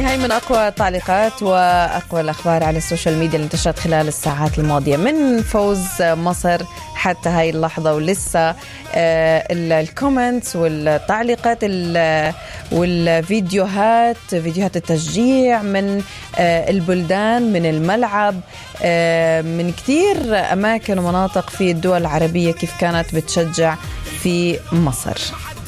هاي من أقوى التعليقات وأقوى الأخبار على السوشيال ميديا اللي انتشرت خلال الساعات الماضية، من فوز مصر حتى هاي اللحظة، ولسه الكومنتس والتعليقات والفيديوهات، فيديوهات التشجيع من البلدان، من الملعب، من كتير أماكن ومناطق في الدول العربية كيف كانت بتشجع في مصر.